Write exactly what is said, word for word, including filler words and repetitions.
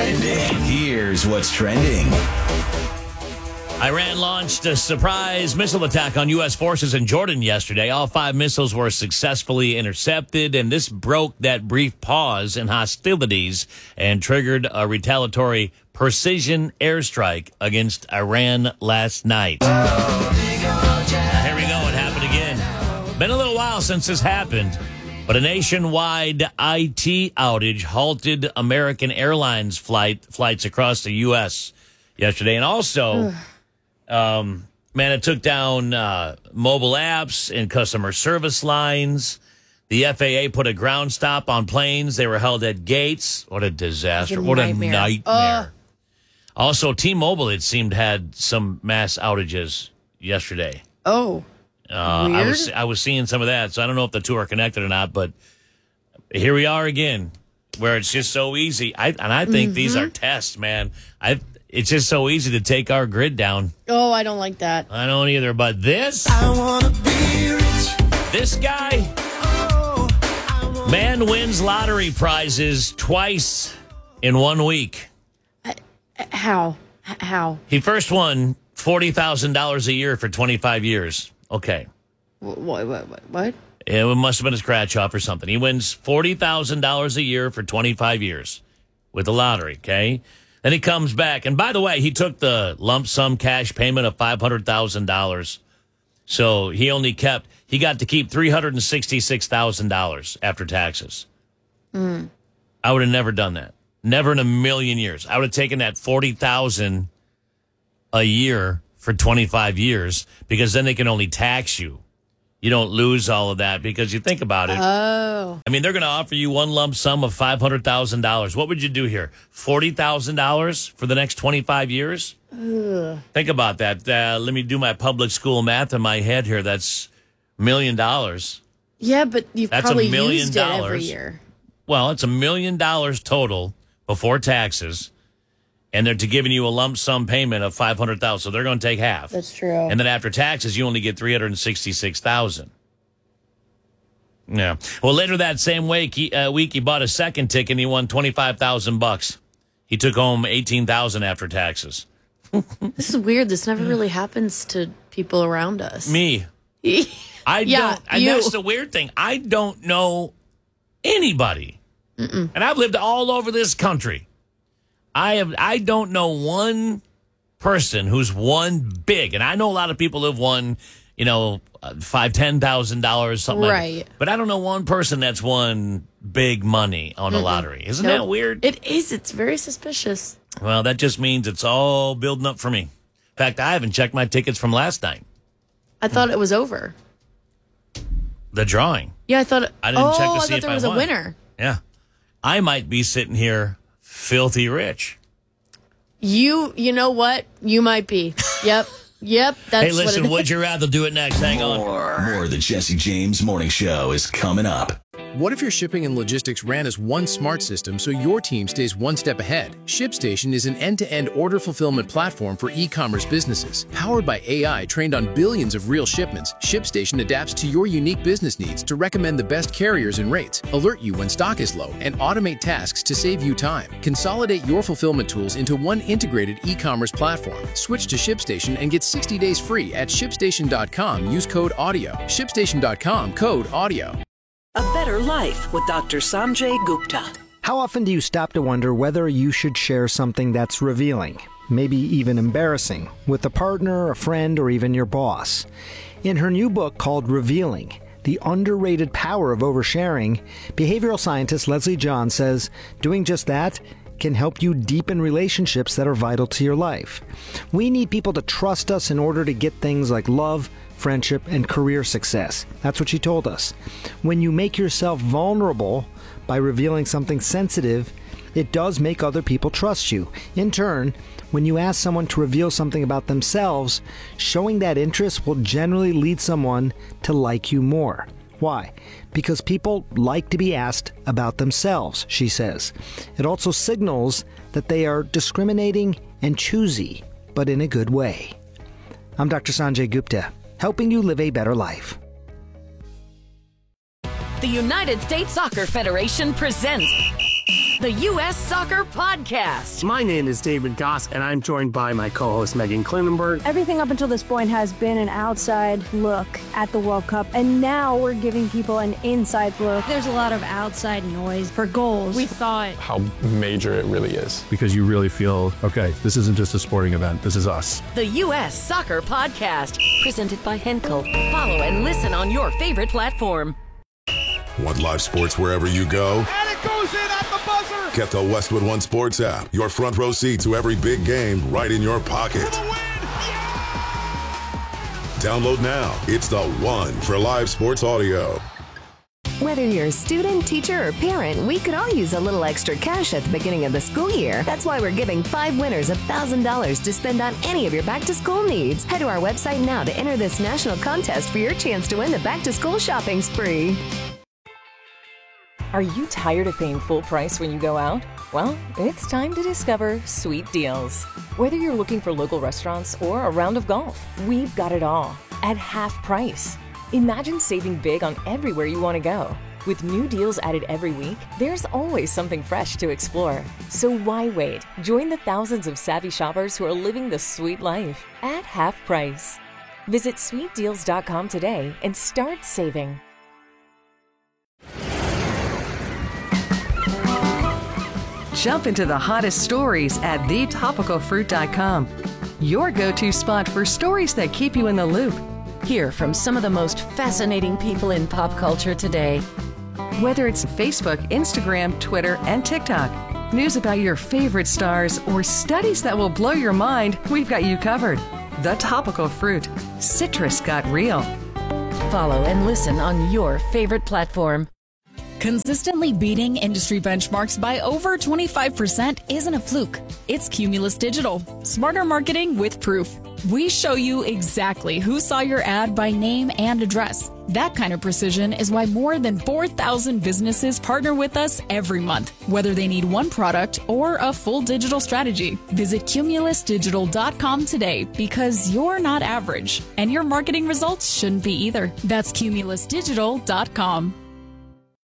Trending. Here's what's trending. Iran launched a surprise missile attack on U S forces in Jordan yesterday. All five missiles were successfully intercepted, and this broke that brief pause in hostilities and triggered a retaliatory precision airstrike against Iran last night. Now, here we go. It happened again. Been a little while since this happened, but a nationwide I T outage halted American Airlines flight flights across the U S yesterday, and also... Um, man, it took down uh, mobile apps and customer service lines. The F A A put a ground stop on planes. They were held at gates. What a disaster. A what nightmare. a nightmare. Uh. Also, T-Mobile, it seemed, had some mass outages yesterday. Oh, uh, weird. I was I was seeing some of that, so I don't know if the two are connected or not, but here we are again, where it's just so easy. I And I think mm-hmm. these are tests, man. I It's just so easy to take our grid down. Oh, I don't like that. I don't either. But this, I wanna be rich. This guy, Oh, I wanna man wins lottery prizes twice in one week. How? H- How? He first won forty thousand dollars a year for twenty-five years. Okay. What? What? What? What? It must have been a scratch off or something. He wins forty thousand dollars a year for twenty-five years with the lottery, okay? Then he comes back. And by the way, he took the lump sum cash payment of five hundred thousand dollars. So he only kept, he got to keep three hundred sixty-six thousand dollars after taxes. Mm. I would have never done that. Never in a million years. I would have taken that forty thousand dollars a year for twenty-five years, because then they can only tax you. You don't lose all of that, because you think about it. Oh. I mean, they're going to offer you one lump sum of five hundred thousand dollars. What would you do here? forty thousand dollars for the next twenty-five years? Ugh. Think about that. Uh, let me do my public school math in my head here. That's a million dollars. Yeah, but you've That's probably a million used it every dollars. year. Well, it's a million dollars total before taxes, and they're to giving you a lump sum payment of five hundred thousand dollars. So they're going to take half. That's true. And then after taxes, you only get three hundred sixty-six thousand dollars. Yeah. Well, later that same week, he, uh, week, he bought a second ticket and he won twenty-five thousand bucks. He took home eighteen thousand after taxes. This is weird. This never really happens to people around us. Me. I Yeah, don't. And you. that's the weird thing. I don't know anybody. Mm-mm. And I've lived all over this country. I have. I don't know one person who's won big, and I know a lot of people have won, you know, uh, five, ten thousand dollars, something Right. like that. But I don't know one person that's won big money on a lottery. Isn't Nope. that weird? It is. It's very suspicious. Well, that just means it's all building up for me. In fact, I haven't checked my tickets from last night. I thought it was over. The drawing. Yeah, I thought. It, I didn't oh, check to I see thought if there I was a won. winner. Yeah. I might be sitting here filthy rich. You, you know what? You might be. Yep, yep. That's Hey, listen, what it would you rather do it next? Hang on. More. More of the Jesse James Morning Show is coming up. What if your shipping and logistics ran as one smart system so your team stays one step ahead? ShipStation is an end-to-end order fulfillment platform for e-commerce businesses. Powered by A I trained on billions of real shipments, ShipStation adapts to your unique business needs to recommend the best carriers and rates, alert you when stock is low, and automate tasks to save you time. Consolidate your fulfillment tools into one integrated e-commerce platform. Switch to ShipStation and get sixty days free at ShipStation dot com. Use code AUDIO. ShipStation dot com, code AUDIO. A Better Life with Doctor Sanjay Gupta. How often do you stop to wonder whether you should share something that's revealing, maybe even embarrassing, with a partner, a friend, or even your boss? In her new book called Revealing, The Underrated Power of Oversharing, behavioral scientist Leslie John says doing just that can help you deepen relationships that are vital to your life. We need people to trust us in order to get things like love, friendship, and career success. That's what she told us. When you make yourself vulnerable by revealing something sensitive, it does make other people trust you. In turn, when you ask someone to reveal something about themselves, showing that interest will generally lead someone to like you more. Why? Because people like to be asked about themselves, she says. It also signals that they are discriminating and choosy, but in a good way. I'm Doctor Sanjay Gupta, helping you live a better life. The United States Soccer Federation presents the U S Soccer Podcast. My name is David Goss, and I'm joined by my co-host Megan Klinenberg. Everything up until this point has been an outside look at the World Cup, and now we're giving people an inside look. There's a lot of outside noise for goals. We thought how major it really is. Because you really feel, okay, this isn't just a sporting event, this is us. The U S Soccer Podcast, presented by Henkel. Follow and listen on your favorite platform. Want live sports wherever you go? And it goes in at the buzzer! Get the Westwood One Sports app. Your front row seat to every big game right in your pocket. For the win! Yeah! Download now. It's the one for live sports audio. Whether you're a student, teacher, or parent, we could all use a little extra cash at the beginning of the school year. That's why we're giving five winners one thousand dollars to spend on any of your back-to-school needs. Head to our website now to enter this national contest for your chance to win the back-to-school shopping spree. Are you tired of paying full price when you go out? Well, it's time to discover Sweet Deals. Whether you're looking for local restaurants or a round of golf, we've got it all at half price. Imagine saving big on everywhere you want to go. With new deals added every week, there's always something fresh to explore. So why wait? Join the thousands of savvy shoppers who are living the sweet life at half price. Visit sweet deals dot com today and start saving. Jump into the hottest stories at the topical fruit dot com. Your go-to spot for stories that keep you in the loop. Hear from some of the most fascinating people in pop culture today. Whether it's Facebook, Instagram, Twitter, and TikTok, news about your favorite stars, or studies that will blow your mind, we've got you covered. The Topical Fruit. Citrus got real. Follow and listen on your favorite platform. Consistently beating industry benchmarks by over twenty-five percent isn't a fluke. It's Cumulus Digital. Smarter marketing with proof. We show you exactly who saw your ad by name and address. That kind of precision is why more than four thousand businesses partner with us every month, whether they need one product or a full digital strategy. Visit cumulus digital dot com today, because you're not average, and your marketing results shouldn't be either. That's cumulus digital dot com.